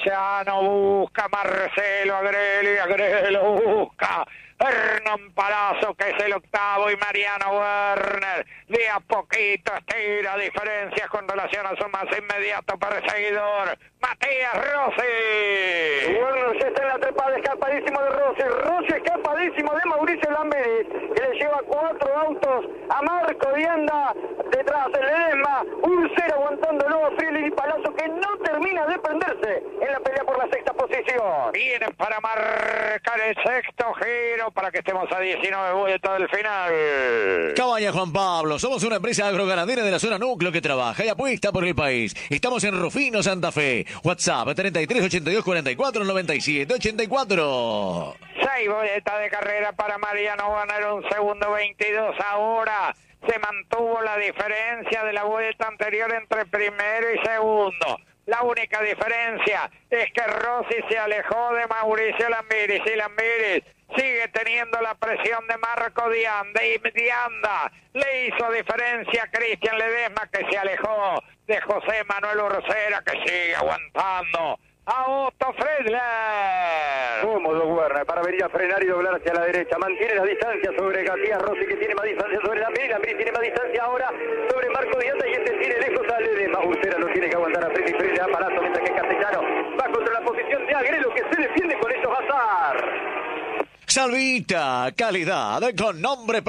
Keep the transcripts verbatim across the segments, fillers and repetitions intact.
Castellano busca Marcelo Agrelo y Agrelo busca Hernán Palazzo, que es el octavo, y Mariano Werner de a poquito estira diferencias con relación a su más inmediato perseguidor, Matías Rossi. Werner ya está en la trepada, escapadísimo de Rossi, Rossi escapadísimo de Mauricio Lamberi, que le lleva cuatro autos a Marco Dianda, detrás del Ledesma, un cero aguantándolo a Friedrich y Palazzo, que no termina de prenderse en la pelea por la sexta posición. Vienen para marcar el sexto giro, para que estemos a diecinueve vueltas del final. Cabaña Juan Pablo, somos una empresa agroganadera de la zona núcleo que trabaja y apuesta por el país. Estamos en Rufino, Santa Fe. WhatsApp treinta y tres ochenta y dos cuarenta y cuatro noventa y siete ochenta y cuatro. Seis vueltas de carrera para Mariano Werner, un segundo veintidós. Ahora se mantuvo la diferencia de la vuelta anterior entre primero y segundo. La única diferencia es que Rossi se alejó de Mauricio Lambiris y Lambiris sigue teniendo la presión de Marco Dianda, y Dianda le hizo diferencia a Cristian Ledesma, que se alejó de José Manuel Ursera, que sigue aguantando a Otto Friedler. Cómodo Werner para venir a frenar y doblar hacia la derecha. Mantiene la distancia sobre Matías Rossi, que tiene más distancia sobre Lambiri. Lambiri tiene más distancia ahora sobre Marco Dianda, y este tiene lejos a Ledesma. Ursera lo tiene que aguantar a Friedrich, Friedrich a Palazzo, mientras que Castellano va contra la posición de Agrelo, que se defiende con esos Hazard. Salvita, calidad con nombre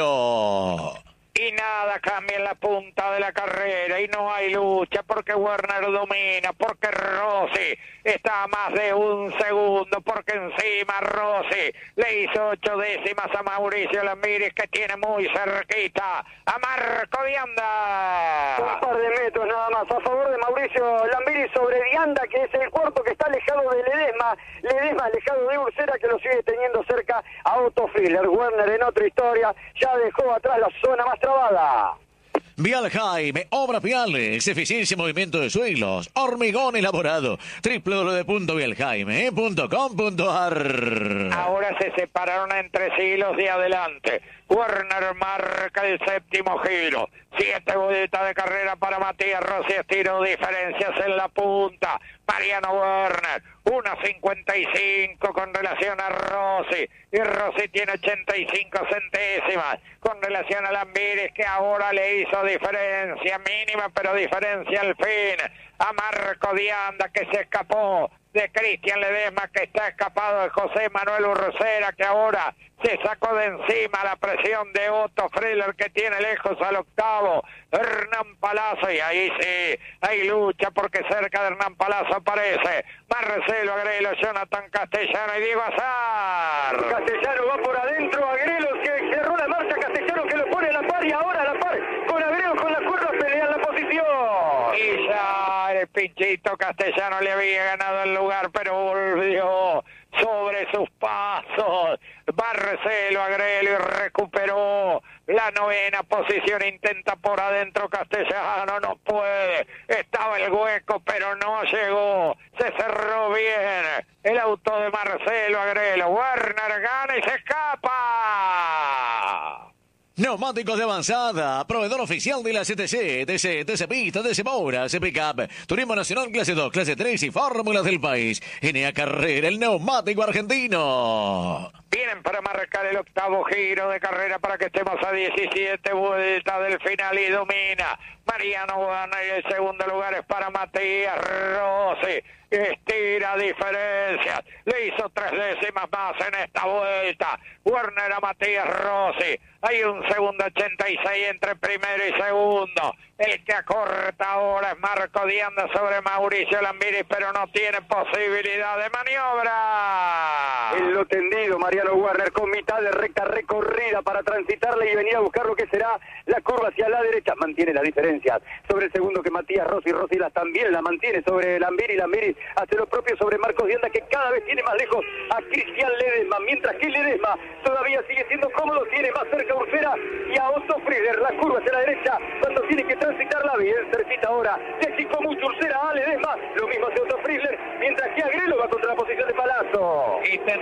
propio. Y nada cambia en la punta de la carrera, y no hay lucha, porque Werner domina, porque Rossi está a más de un segundo, porque encima Rossi le hizo ocho décimas a Mauricio Lambiris, que tiene muy cerquita a Marco Dianda. Un par de metros nada más a favor de Mauricio Lambiris sobre Dianda, que es el cuarto, que está alejado de Ledesma. Ledesma alejado de Ursera, que lo sigue teniendo cerca a Otto Friedler. Werner, en otra historia, ya dejó atrás la zona más trabada. Vial Jaime, obra viales, eficiencia y movimiento de suelos, hormigón elaborado, doble u doble u doble u punto vial jaime punto com punto a r. Ahora se separaron entre sí los de adelante. Werner marca el séptimo giro. Siete vueltas de carrera para Matías Rossi. Estiro diferencias en la punta. Mariano Werner, uno cincuenta y cinco con relación a Rossi. Y Rossi tiene ochenta y cinco centésimas con relación a Lambiris, que ahora le hizo diferencia mínima, pero diferencia al fin a Marco Dianda, que se escapó de Cristian Ledesma, que está escapado de José Manuel Ursera, que ahora se sacó de encima la presión de Otto Friedler, que tiene lejos al octavo Hernán Palazzo, y ahí sí hay lucha, porque cerca de Hernán Palazzo aparece Marcelo Agrelo, Jonathan Castellano y Diego Hazard. Castellano va por adentro, Agrelo que cerró la marcha, Castellano que lo pone a la par, y ahora a la par con Agrelo, con la curva, pelean la posición. Y ya el pinchito Castellano le había ganado el lugar, pero volvió sobre sus pasos Marcelo Agrelo y recuperó la novena posición. Intenta por adentro Castellano, no puede, estaba el hueco pero no llegó, se cerró bien el auto de Marcelo Agrelo. Werner gana y se escapa. Neumáticos de avanzada, proveedor oficial de la C T C, T C, T C Pista, T C Moura, C Pickup, Turismo Nacional Clase dos, Clase tres y Fórmulas del país. N A Carrera, el neumático argentino. Vienen para marcar el octavo giro de carrera, para que estemos a diecisiete vueltas del final, y domina Mariano Werner, y el segundo lugar es para Matías Rossi. Estira diferencias, le hizo tres décimas más en esta vuelta Werner a Matías Rossi. Hay un segundo ochenta y seis entre primero y segundo. El que acorta ahora es Marco Dianda sobre Mauricio Lambiris, pero no tiene posibilidad de maniobra. En lo tendido, Mariano Werner con mitad de recta recorrida para transitarle y venir a buscar lo que será la curva hacia la derecha. Mantiene las diferencias sobre el segundo, que Matías Rossi. Rossi las también la mantiene sobre Lambiris. Lambiris hace lo propio sobre Marcos Dianda, que cada vez tiene más lejos a Cristian Ledesma, mientras que Ledesma todavía sigue siendo cómodo, tiene más cerca a Ursera y a Otto Friedler. La curva hacia la derecha cuando tiene que transitarla bien cerquita ahora. Se achicó mucho Ursera a Ledesma, lo mismo hace Otto Friedler, mientras que Agrelo va contra la posición de Palazzo. Y